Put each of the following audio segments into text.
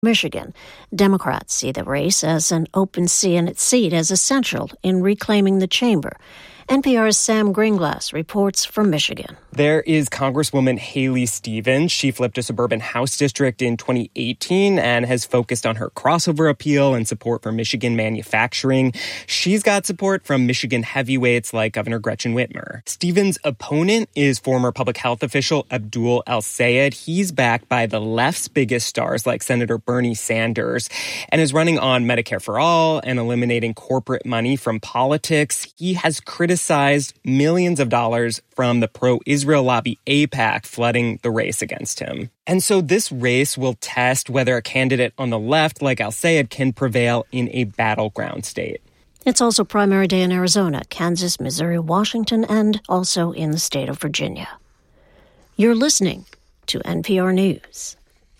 Michigan. Democrats see the race as an open Senate seat as essential in reclaiming the chamber. NPR's Sam Greenglass reports from Michigan. There is Congresswoman Haley Stevens. She flipped a suburban House district in 2018 and has focused on her crossover appeal and support for Michigan manufacturing. She's got support from Michigan heavyweights like Governor Gretchen Whitmer. Stevens' opponent is former public health official Abdul El-Sayed. He's backed by the left's biggest stars like Senator Bernie Sanders and is running on Medicare for All and eliminating corporate money from politics. He has criticized millions of dollars from the pro-Israel lobby AIPAC flooding the race against him. And so this race will test whether a candidate on the left like El-Sayed can prevail in a battleground state. It's also primary day in Arizona, Kansas, Missouri, Washington, and also in the state of Virginia. You're listening to NPR News.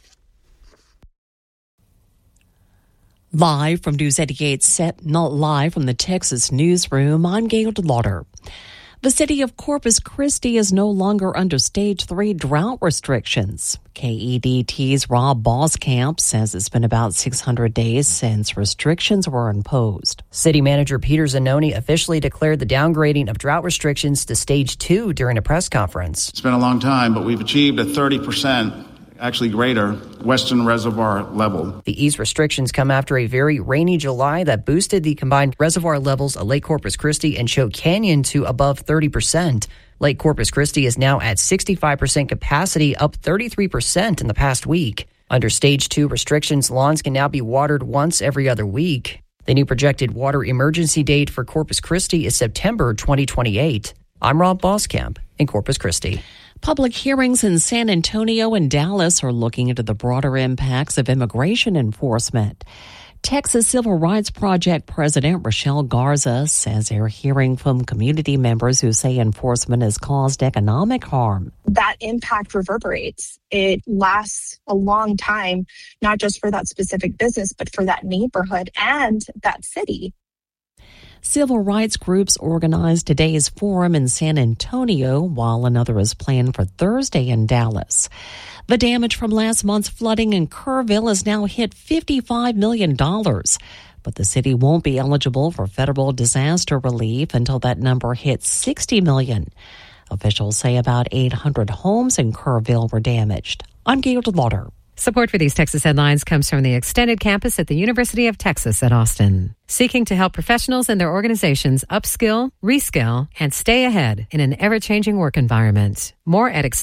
Live from News 88, not live from the Texas newsroom, I'm Gail DeLauder. The city of Corpus Christi is no longer under Stage 3 drought restrictions. KEDT's Rob Boskamp says it's been about 600 days since restrictions were imposed. City Manager Peter Zanoni officially declared the downgrading of drought restrictions to Stage 2 during a press conference. It's been a long time, but we've achieved a 30%, actually greater, Western Reservoir level. The ease restrictions come after a very rainy July that boosted the combined reservoir levels of Lake Corpus Christi and Choke Canyon to above 30%. Lake Corpus Christi is now at 65% capacity, up 33% in the past week. Under Stage 2 restrictions, lawns can now be watered once every other week. The new projected water emergency date for Corpus Christi is September 2028. I'm Rob Boskamp in Corpus Christi. Public hearings in San Antonio and Dallas are looking into the broader impacts of immigration enforcement. Texas Civil Rights Project President Rochelle Garza says they're hearing from community members who say enforcement has caused economic harm. That impact reverberates. It lasts a long time, not just for that specific business, but for that neighborhood and that city. Civil rights groups organized today's forum in San Antonio, while another is planned for Thursday in Dallas. The damage from last month's flooding in Kerrville has now hit $55 million, but the city won't be eligible for federal disaster relief until that number hits $60 million. Officials say about 800 homes in Kerrville were damaged. I'm Gail DeLauder. Support for these Texas headlines comes from the extended campus at the University of Texas at Austin, seeking to help professionals and their organizations upskill, reskill, and stay ahead in an ever-changing work environment. More at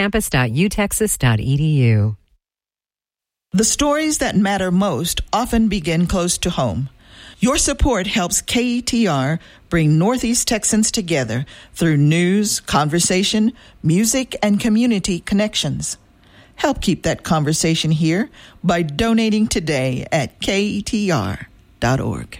extendedcampus.utexas.edu. The stories that matter most often begin close to home. Your support helps KETR bring Northeast Texans together through news, conversation, music, and community connections. Help keep that conversation here by donating today at KETR.org.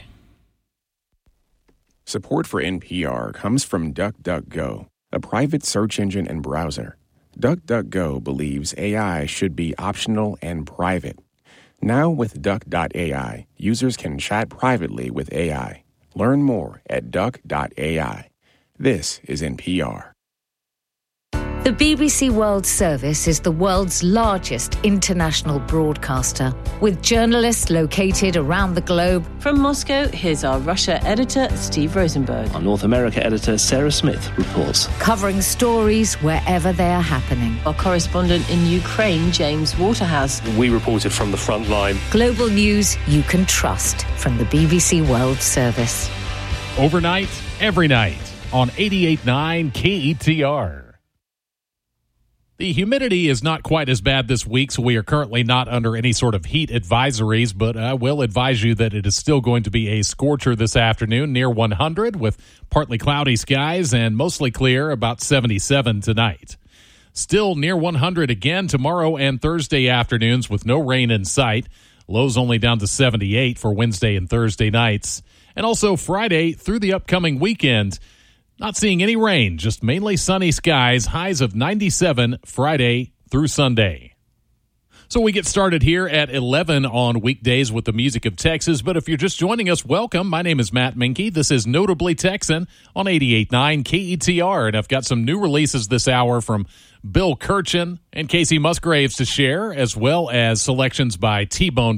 Support for NPR comes from DuckDuckGo, a private search engine and browser. DuckDuckGo believes AI should be optional and private. Now with Duck.ai, users can chat privately with AI. Learn more at Duck.ai. This is NPR. The BBC World Service is the world's largest international broadcaster, with journalists located around the globe. From Moscow, here's our Russia editor, Steve Rosenberg. Our North America editor, Sarah Smith, reports. Covering stories wherever they are happening. Our correspondent in Ukraine, James Waterhouse. We reported from the front line. Global news you can trust from the BBC World Service. Overnight, every night on 88.9 KETR. The humidity is not quite as bad this week, so we are currently not under any sort of heat advisories, but I will advise you that it is still going to be a scorcher this afternoon, near 100, with partly cloudy skies and mostly clear, about 77 tonight. Still near 100 again tomorrow and Thursday afternoons with no rain in sight. Lows only down to 78 for Wednesday and Thursday nights. And also Friday through the upcoming weekend. Not seeing any rain, just mainly sunny skies, highs of 97 Friday through Sunday. So we get started here at 11 on weekdays with the music of Texas. But if you're just joining us, welcome. My name is Matt Minke. This is Notably Texan on 88.9 KETR. And I've got some new releases this hour from Bill Kirchen and Casey Musgraves to share, as well as selections by T-Bone